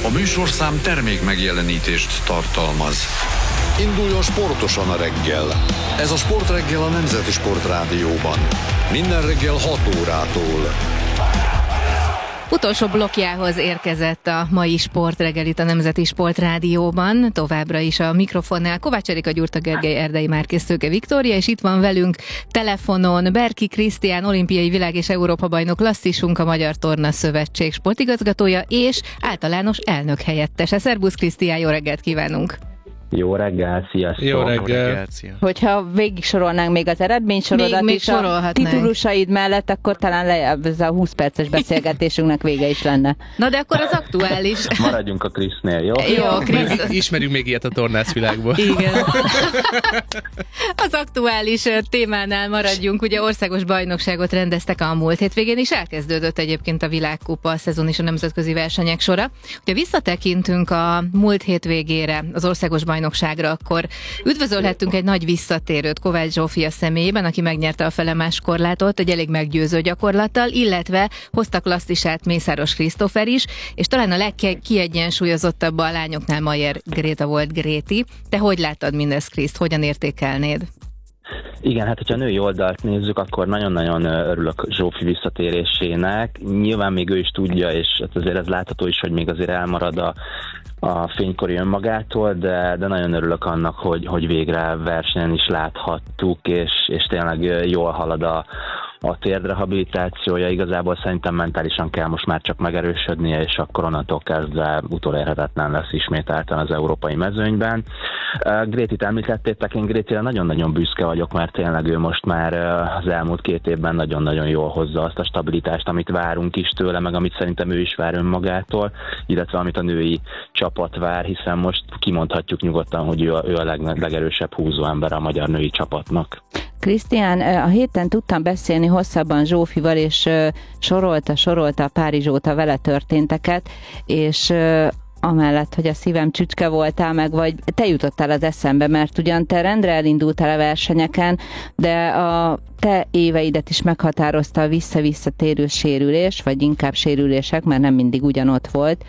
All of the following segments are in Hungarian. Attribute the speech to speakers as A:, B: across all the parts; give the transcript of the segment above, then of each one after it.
A: A műsorszám termék megjelenítést tartalmaz. Induljon sportosan a reggel. Ez a Sportreggel a Nemzeti Sportrádióban. Minden reggel 6 órától.
B: Utolsó blokkjához érkezett a mai Sportreggel itt a Nemzeti Sportrádióban. Továbbra is a mikrofonnál Kovács Erika, Gyurta Gergely, Erdei Márquez, Szőke Viktória, és itt van velünk telefonon Berki Krisztián, olimpiai világ- és Európa-bajnok klasszisunk, a Magyar Torna Szövetség sportigazgatója és általános elnök helyettese. Szerbusz Krisztián, jó reggelt kívánunk!
C: Jó reggel, sziasztok!
D: Jó reggel!
E: Hogyha végig sorolnánk még az eredménysorodat
B: még
E: is a titulusaid mellett, akkor talán lejjebb ez a 20 perces beszélgetésünknek vége is lenne.
B: Na de akkor az aktuális.
C: Maradjunk a Krisznél, jó?
B: Jó, Krisz.
D: Ismerünk még ilyet a tornászvilágból.
B: Igen. Az aktuális témánál maradjunk. Ugye országos bajnokságot rendeztek a múlt hétvégén, és elkezdődött egyébként a világkupa, a szezon és a nemzetközi versenyek sora. Ugye visszatekintünk a múlt hétvégére, az országos bajnokságra, akkor üdvözölhettünk egy nagy visszatérőt Kovács Zsófia személyében, aki megnyerte a felemás korlátot egy elég meggyőző gyakorlattal, illetve hozta klasszisát Mészáros Krisztófer is, és talán a legkiegyensúlyozottabb a lányoknál Mayer Gréta volt Gréti. Te hogy láttad mindezt, Kriszt? Hogyan értékelnéd?
C: Igen, hát hogyha a női oldalt nézzük, akkor nagyon-nagyon örülök Zsófi visszatérésének. Nyilván még ő is tudja, és azért ez látható is, hogy még azért elmarad a fénykori önmagától, de nagyon örülök annak, hogy végre versenyen is láthattuk, és tényleg jól halad a térdrehabilitációja. Igazából szerintem mentálisan kell most már csak megerősödnie, és akkor onnantól kezdve utolérhetetlen lesz ismételten az európai mezőnyben. Grétit említettétek, én Grétire nagyon-nagyon büszke vagyok, mert tényleg ő most már az elmúlt 2 évben nagyon-nagyon jól hozza azt a stabilitást, amit várunk is tőle, meg amit szerintem ő is vár önmagától, illetve amit a női csapat vár, hiszen most kimondhatjuk nyugodtan, hogy ő a legerősebb húzóember a magyar női csapatnak.
E: Krisztián, a héten tudtam beszélni hosszabban Zsófival, és sorolta a Párizs óta vele történteket, és amellett, hogy a szívem csücske voltál meg, vagy te jutottál az eszembe, mert ugyan te rendre elindultál a versenyeken, de a te éveidet is meghatározta a vissza-visszatérő sérülés, vagy inkább sérülések, mert nem mindig ugyanott volt.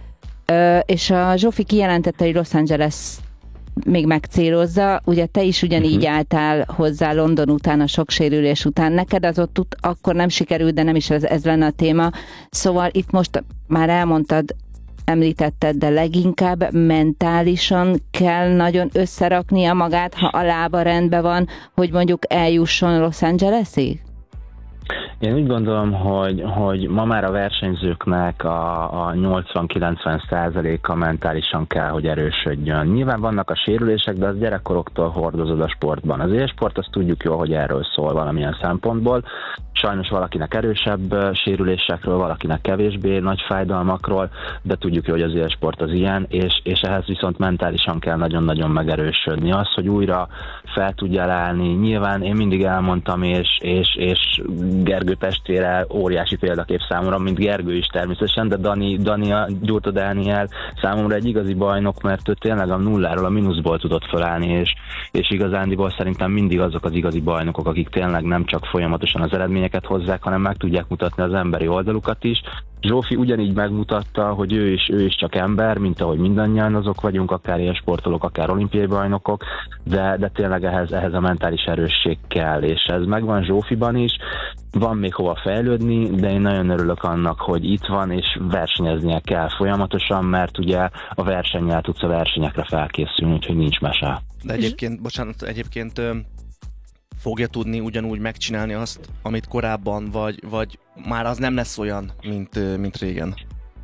E: És a Zsófi kijelentette, hogy Los Angeles még megcélozza, ugye te is ugyanígy álltál hozzá London után, a sok sérülés után. Neked az ott akkor nem sikerült, de nem is ez lenne a téma. Szóval itt most már elmondtad, említetted, de leginkább mentálisan kell nagyon összeraknia magát, ha a lába rendben van, hogy mondjuk eljusson Los Angelesig?
C: Én úgy gondolom, hogy ma már a versenyzőknek a 80-90%-a mentálisan kell, hogy erősödjön. Nyilván vannak a sérülések, de az gyerekkoroktól hordozod a sportban. Az élsport, azt tudjuk jól, hogy erről szól valamilyen szempontból. Sajnos valakinek erősebb sérülésekről, valakinek kevésbé nagy fájdalmakról, de tudjuk jól, hogy az élsport az ilyen, és ehhez viszont mentálisan kell nagyon-nagyon megerősödni. Az, hogy újra fel tudjál állni. Nyilván én mindig elmondtam, és Gergő testvére óriási példakép számomra, mint Gergő is természetesen, de Gyurta Dániel számomra egy igazi bajnok, mert ő tényleg a nulláról, a mínuszból tudott felállni, és igazándiból szerintem mindig azok az igazi bajnokok, akik tényleg nem csak folyamatosan az eredményeket hozzák, hanem meg tudják mutatni az emberi oldalukat is. Zsófi ugyanígy megmutatta, hogy ő is csak ember, mint ahogy mindannyian azok vagyunk, akár ilyen sportolók, akár olimpiai bajnokok, de tényleg ehhez a mentális erősség kell, és ez megvan Zsófiban is. Van még hova fejlődni, de én nagyon örülök annak, hogy itt van, és versenyeznie kell folyamatosan, mert ugye a versennyel tudsz a versenyekre felkészülni, úgyhogy nincs mese.
D: De egyébként fogja tudni ugyanúgy megcsinálni azt, amit korábban, vagy már az nem lesz olyan, mint régen?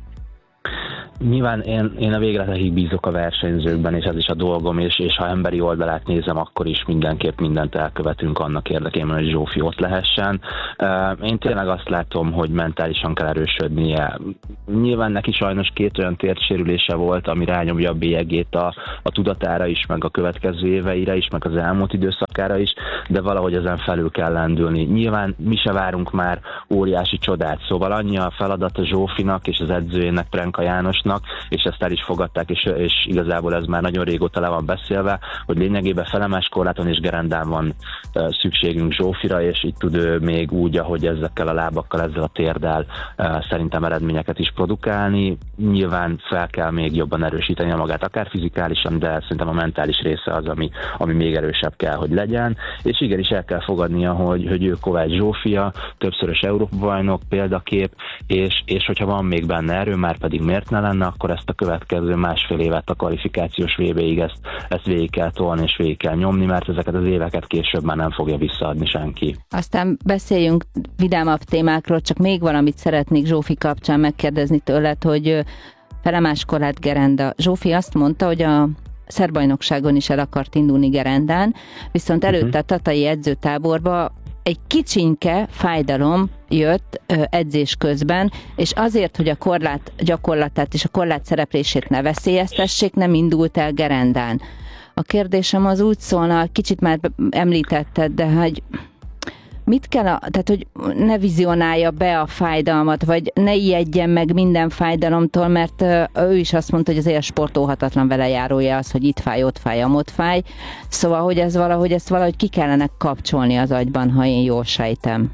C: Nyilván én a végletekig bízok a versenyzőkben, és ez is a dolgom, és ha emberi oldalát nézem, akkor is mindenképp mindent elkövetünk annak érdekében, hogy Zsófi ott lehessen. Én tényleg azt látom, hogy mentálisan kell erősödnie. Nyilván neki sajnos 2 olyan térdsérülése volt, ami rányomja a bélyegét a tudatára is, meg a következő éveire is, meg az elmúlt időszakára is, de valahogy ezen felül kell lendülni. Nyilván mi se várunk már óriási csodát, szóval annyi a feladat a Zsófinak és az edzőjének, Prenka Jánosnak, játékosoknak, és ezt el is fogadták, és igazából ez már nagyon régóta le van beszélve, hogy lényegében felemáskorláton és gerendán van szükségünk Zsófira, és itt tud ő még úgy, ahogy ezekkel a lábakkal, ezzel a térdel szerintem eredményeket is produkálni. Nyilván fel kell még jobban erősíteni magát, akár fizikálisan, de szerintem a mentális része az, ami még erősebb kell, hogy legyen. És igenis el kell fogadnia, hogy ő Kovács Zsófia, többszörös Európa-bajnok, példakép, és hogyha van még benne erő, már pedig miért ne lenne, akkor ezt a következő másfél évet a kvalifikációs VB-ig ezt végig kell tolni és végig kell nyomni, mert ezeket az éveket később már nem fogja visszaadni senki.
E: Aztán beszéljünk vidámabb témákról, csak még valamit szeretnék Zsófi kapcsán megkérdezni tőled, hogy Felemás Korlát Gerenda. Zsófi azt mondta, hogy a szerbajnokságon is el akart indulni gerendán, viszont előtte a tatai edzőtáborba egy kicsinke fájdalom jött edzés közben, és azért, hogy a korlát gyakorlatát és a korlát szereplését ne veszélyeztessék, nem indult el gerendán. A kérdésem az úgy szólna, kicsit már említetted, de hogy mit kell, tehát hogy ne vizionálja be a fájdalmat, vagy ne ijedjen meg minden fájdalomtól, mert ő is azt mondta, hogy az élsport óhatatlan vele járója az, hogy itt fáj, ott fáj, amott fáj. Szóval, hogy ezt valahogy ki kellene kapcsolni az agyban, ha én jól sejtem.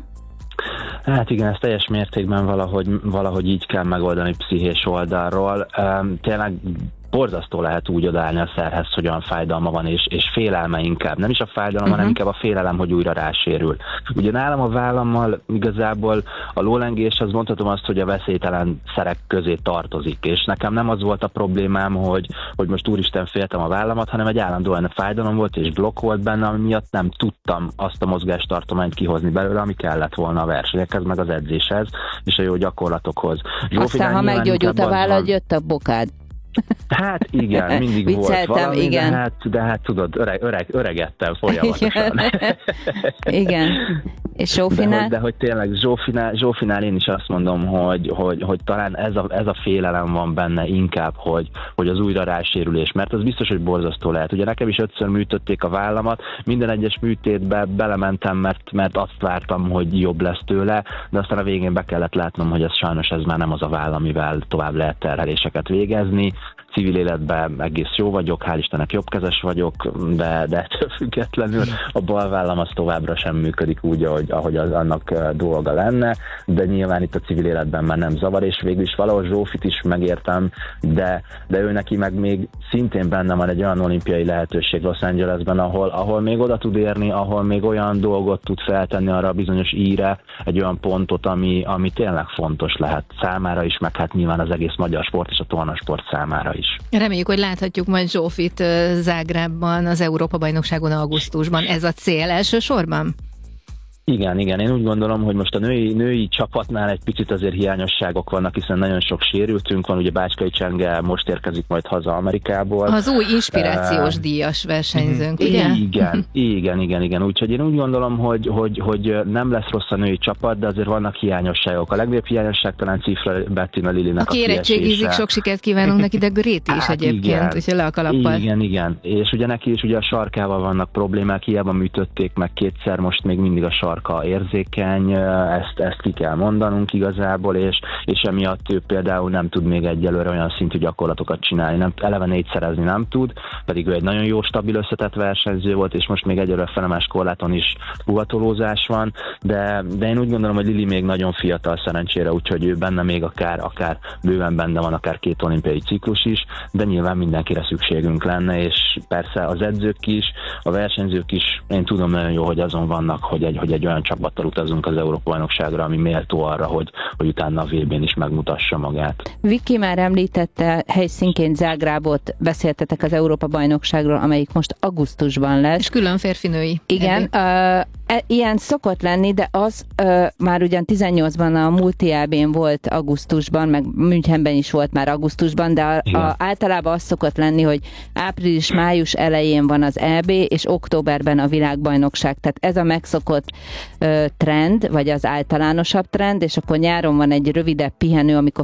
C: Hát igen, ez teljes mértékben valahogy így kell megoldani pszichés oldalról. Tényleg borzasztó lehet úgy odaállni a szerhez, hogy olyan fájdalma van, és félelme inkább. Nem is a fájdalom, hanem inkább a félelem, hogy újra rásérül. Ugye nálam a vállammal igazából a lólengés, az mondhatom azt, hogy a veszélytelen szerek közé tartozik, és nekem nem az volt a problémám, hogy most úristen féltem a vállamat, hanem egy állandóan fájdalom volt, és blokk volt benne, ami miatt nem tudtam azt a mozgástartományt kihozni belőle, ami kellett volna a versenyekhez, meg az edzéshez, és a jó gyakorlatokhoz.
E: Aztán, ha meggyógyult a vállad, jött a bokád.
C: Hát igen, mindig volt valami, igen. De hát tudod, öregettem folyamatosan.
E: Igen. És Zsófinál?
C: De hogy tényleg Zsófinál én is azt mondom, hogy talán ez a félelem van benne inkább, hogy az újra rásérülés, mert az biztos, hogy borzasztó lehet. Ugye nekem is 5-ször műtötték a vállamat, minden egyes műtétbe belementem, mert azt vártam, hogy jobb lesz tőle, de aztán a végén be kellett látnom, hogy sajnos ez már nem az a váll, amivel tovább lehet terheléseket végezni. Civil életben egész jó vagyok, hál' Istennek jobbkezes vagyok, de ettől függetlenül a bal vállam az továbbra sem működik úgy, ahogy az annak dolga lenne, de nyilván itt a civil életben már nem zavar, és végül is valahol Zsófit is megértem, de ő neki meg még szintén benne van egy olyan olimpiai lehetőség Los Angelesben, ahol még oda tud érni, ahol még olyan dolgot tud feltenni arra a bizonyos íre, egy olyan pontot, ami tényleg fontos lehet számára is, meg hát nyilván az egész magyar sport és a tornasport számára is.
B: Reméljük, hogy láthatjuk majd Zsófit Zágrábban az Európa-bajnokságon augusztusban. Ez a cél elsősorban?
C: Igen. Én úgy gondolom, hogy most a női csapatnál egy picit azért hiányosságok vannak, hiszen nagyon sok sérültünk van. Ugye Bácskai Csenge most érkezik majd haza Amerikából.
B: Az új inspirációs díjas versenyzőnk, ugye?
C: Igen. Úgyhogy én úgy gondolom, hogy nem lesz rossz a női csapat, de azért vannak hiányosságok. A legnagyobb hiányosság talán Cifra Bettina Lilinek a kiesése.
B: Érettségizik, sok sikert kívánunk neki, de Gréti is egyébként, úgyhogy le a kalappal.
C: Igen. És ugye neki is ugye a sarkával vannak problémák, hiába műtötték meg kétszer, most még mindig a sarka érzékeny, ezt ki kell mondanunk igazából, és emiatt ő például nem tud még egyelőre olyan szintű gyakorlatokat csinálni, eleve négyszerezni nem tud, pedig ő egy nagyon jó, stabil összetett versenyző volt, és most még egyelőre Felemás Korláton is puhatolózás van, de én úgy gondolom, hogy Lili még nagyon fiatal szerencsére, úgyhogy ő benne még akár bőven benne van, akár 2 olimpiai ciklus is, de nyilván mindenkire szükségünk lenne, és persze az edzők is, a versenyzők is, én tudom nagyon jó, hogy azon vannak, hogy egy olyan csapattal utazunk az Európa-bajnokságra, ami méltó arra, hogy utána a VB-n is megmutassa magát.
E: Viki már említette helyszínként Zágrábot, beszéltetek az Európa-bajnokságról, amelyik most augusztusban lesz.
B: És külön férfinői.
E: Igen, ilyen szokott lenni, de az már ugyan 18-ban a Multi EB-n volt augusztusban, meg Münchenben is volt már augusztusban, de általában az szokott lenni, hogy április-május elején van az EB, és októberben a világbajnokság. Tehát ez a megszokott trend, vagy az általánosabb trend, és akkor nyáron van egy rövidebb pihenő, amikor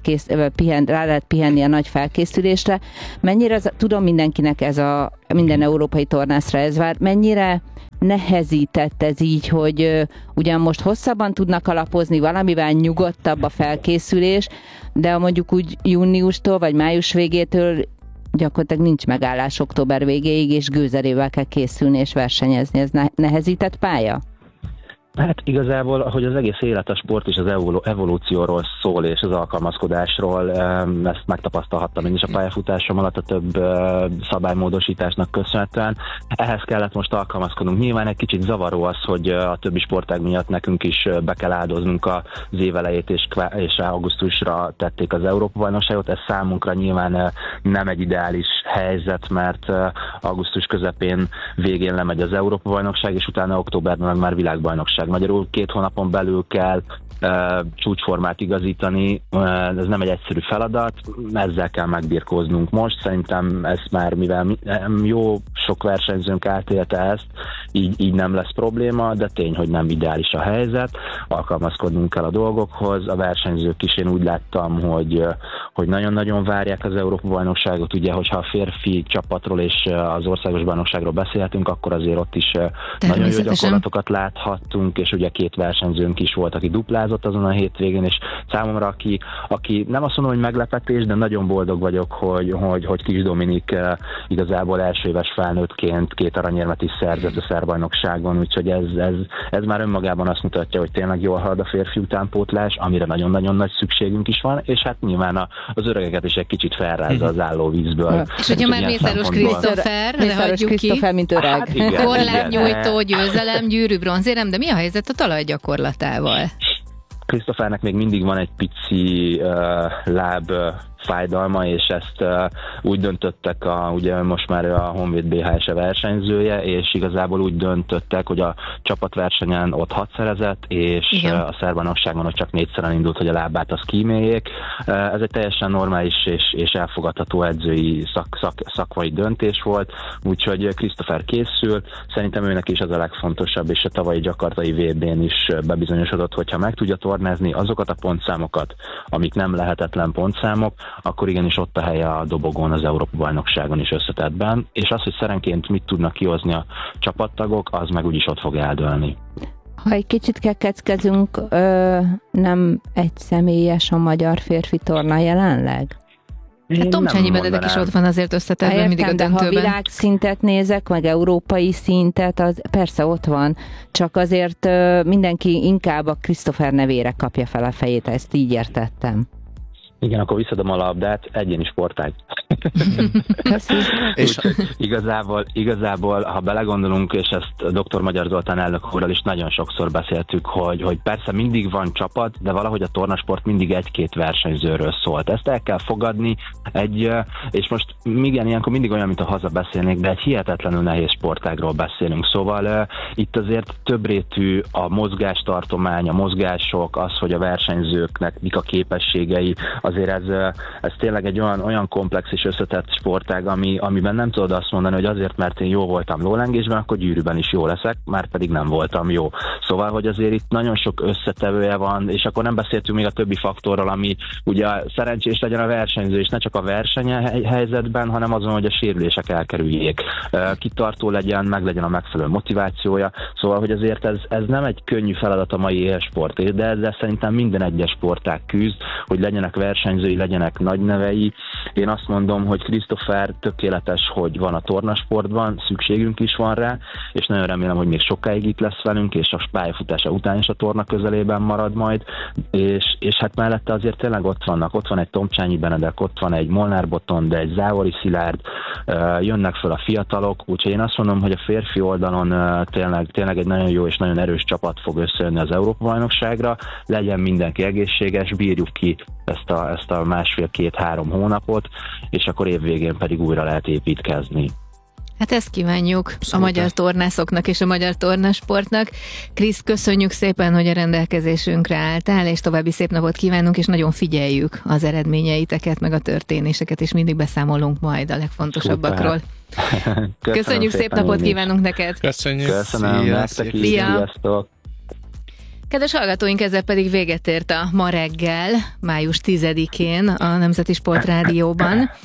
E: rá lehet pihenni a nagy felkészülésre. Mennyire, tudom mindenkinek minden európai tornászra ez vár, mennyire nehezített ez így, hogy ugyan most hosszabban tudnak alapozni, valamivel nyugodtabb a felkészülés, de mondjuk úgy júniustól vagy május végétől gyakorlatilag nincs megállás október végéig, és gőzerével kell készülni és versenyezni. Ez nehezített pálya?
C: Hát igazából, hogy az egész élet a sport és az evolúcióról szól, és az alkalmazkodásról, ezt megtapasztalhattam én is a pályafutásom alatt a több szabálymódosításnak köszönhetően. Ehhez kellett most alkalmazkodnunk. Nyilván egy kicsit zavaró az, hogy a többi sportág miatt nekünk is be kell áldoznunk az év elejét, és augusztusra tették az Európa-bajnokságot. Ez számunkra nyilván nem egy ideális helyzet, mert augusztus közepén végén lemegy az Európa-bajnokság, és utána októberben meg már világbajnokság. Magyarul 2 hónapon belül kell csúcsformát igazítani, ez nem egy egyszerű feladat, ezzel kell megbirkóznunk most. Szerintem ez már, mivel jó sok versenyzőnk átélte ezt, így nem lesz probléma, de tény, hogy nem ideális a helyzet, alkalmazkodnunk kell a dolgokhoz. A versenyzők is, én úgy láttam, hogy nagyon-nagyon várják az Európa-bajnokságot. Ugye, hogyha a férfi csapatról és az országos bajnokságról beszélhetünk, akkor azért ott is nagyon jó gyakorlatokat láthattunk, és ugye 2 versenyzőnk is volt, aki duplázott azon a hétvégén, és számomra, aki nem azt mondom, hogy meglepetés, de nagyon boldog vagyok, hogy Kis Dominik igazából első éves felnőttként 2 aranyérmet is szerzett a szerbajnokságon, úgyhogy ez már önmagában azt mutatja, hogy tényleg jól halad a férfi utánpótlás, amire nagyon-nagyon nagy szükségünk is van, és hát nyilván az öregeket is egy kicsit felrázza az állóvízből.
B: És hogyha már Mészáros Krisztófer, de hagyjuk ki,
E: mint öreg.
C: Hát
B: korlábnyújtó, győzelem, gyűrű, bronzérem, de mi a helyzet a talajgyakorlatával?
C: Krisztófernek még mindig van egy pici láb fájdalma, és ezt úgy döntöttek, ugye most már a Honvéd BHS versenyzője, és igazából úgy döntöttek, hogy a csapatversenyen ott 6 szerezett, és igen, a szerbajnokságon ott csak 4-szeren indult, hogy a lábát azt kíméljék. Ez egy teljesen normális és elfogadható edzői szakmai döntés volt, úgyhogy Krisztófer készül. Szerintem őnek is az a legfontosabb, és a tavalyi gyakartai VB-n is bebizonyosodott, hogyha meg tudja tornázni azokat a pontszámokat, amik nem lehetetlen pontszámok, akkor igenis ott a helye a dobogón az Európa-bajnokságon is összetettben, és az, hogy szerenként mit tudnak kihozni a csapattagok, az meg úgyis ott fog eldőlni.
E: Ha egy kicsit kekeckezünk, nem egy személyes a magyar férfi torna jelenleg?
B: Hát Tomcsányi Benedek is ott van azért összetettben mindig a döntőben.
E: De ha világszintet nézek, meg európai szintet, az persze ott van, csak azért mindenki inkább a Krisztófer nevére kapja fel a fejét, ezt így értettem.
C: Igen, akkor visszadom a labdát, egyéni sportág. És igazából, ha belegondolunk, és ezt dr. Magyar Zoltán elnök úrral is nagyon sokszor beszéltük, hogy persze mindig van csapat, de valahogy a tornasport mindig 1-2 versenyzőről szólt. Ezt el kell fogadni, és most igen, ilyenkor mindig olyan, mint a haza beszélnék, de egy hihetetlenül nehéz sportágról beszélünk. Szóval itt azért többrétű a mozgástartomány, a mozgások, az, hogy a versenyzőknek mik a képességei, azért ez tényleg egy olyan komplex és összetett sportág, amiben nem tudod azt mondani, hogy azért, mert én jó voltam lólengésben, akkor gyűrűben is jó leszek, már pedig nem voltam jó. Szóval, hogy azért itt nagyon sok összetevője van, és akkor nem beszéltünk még a többi faktorról, ami ugye szerencsés legyen a versenyző, és ne csak a versenyhelyzetben, hanem azon, hogy a sérülések elkerüljék. Kitartó legyen, meg legyen a megfelelő motivációja. Szóval, hogy azért ez nem egy könnyű feladat a mai élsport, de ezzel szerintem minden egyes sportág küzd, hogy legyenek versenyzői, legyenek nagy nevei. Én azt mondom, hogy Krisztófer tökéletes, hogy van a tornasportban, szükségünk is van rá, és nagyon remélem, hogy még sokáig itt lesz velünk, és a pályafutása után is a torna közelében marad majd, és hát mellette azért tényleg ott van egy Tomcsányi Benedek, ott van egy Molnár Botond, de egy Závori Szilárd, jönnek fel a fiatalok, úgyhogy én azt mondom, hogy a férfi oldalon tényleg egy nagyon jó és nagyon erős csapat fog összejönni az Európa-bajnokságra, legyen mindenki egészséges, bírjuk ki ezt a 1,5-2-3 hónapot, és akkor évvégén pedig újra lehet építkezni.
B: Hát ezt kívánjuk a magyar tornászoknak és a magyar tornasportnak. Krisz, köszönjük szépen, hogy a rendelkezésünkre álltál, és további szép napot kívánunk, és nagyon figyeljük az eredményeiteket, meg a történéseket, és mindig beszámolunk majd a legfontosabbakról. Köszönjük, szép napot kívánunk neked!
C: Köszönöm nektek is, sziasztok!
B: Kedves hallgatóink, ezzel pedig véget ért a Ma reggel, május 10-én a Nemzeti Sportrádióban.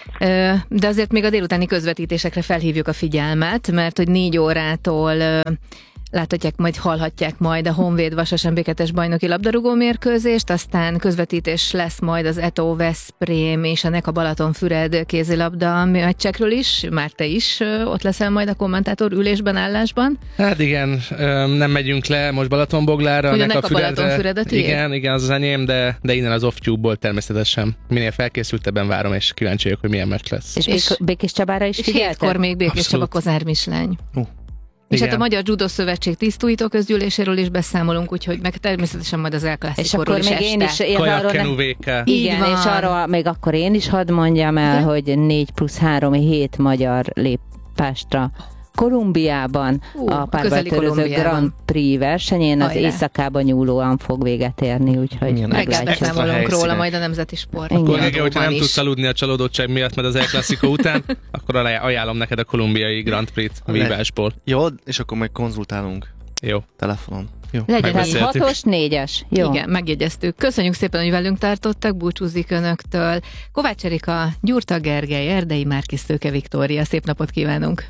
B: De azért még a délutáni közvetítésekre felhívjuk a figyelmet, mert hogy 4 órától láthatják, majd hallhatják majd a Honvéd Vasas MB2-es bajnoki labdarúgó mérkőzést, aztán közvetítés lesz majd az Eto Veszprém és a Neka Balatonfüred kézilabda meccsekről is. Már te is ott leszel majd a kommentátor ülésben, állásban.
F: Hát igen, nem megyünk le most Balatonboglára.
B: Ugye a Neka Balatonfüred a tiéd?
F: Igen, az enyém, de innen az off-tube-ból természetesen. Minél felkészültebben várom, és kíváncsi vagyok, hogy milyen meccs lesz.
E: És Békés Csabára is figyeltek?
B: 7-kor még Békés Csaba Kozár Mislány. És hát a Magyar Judo Szövetség tisztújító közgyűléséről is beszámolunk, úgyhogy meg természetesen majd az El Clásicoról is este.
E: Még én is igen, és arra még akkor én is hadd mondjam el, hogy 4+3 7 magyar lép Pestre. Kolumbiában, a párbajtőröző Grand Prix versenyén az éjszakában nyúlóan fog véget érni, úgyhogy
B: reggel beszámolunk róla majd a Nemzeti Sport.
F: Akkor igen, hogyha nem tudsz aludni a csalódottság miatt, mert az El Clásico után, akkor ajánlom neked a kolumbiai Grand Prix-t vívásból.
D: Jó, és akkor majd konzultálunk.
F: Jó.
D: Telefonon. Jó.
E: Legyen 6-os, 4-es. Jó.
B: Igen, megjegyeztük. Köszönjük szépen, hogy velünk tartottak, búcsúzik önöktől. Kovács Erika, Gyurta Gergely, Erdei Márkis, Szőke Viktória. Szép napot kívánunk!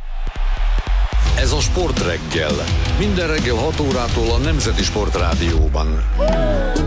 A: Ez a Sportreggel. Minden reggel 6 órától a Nemzeti Sport Rádióban.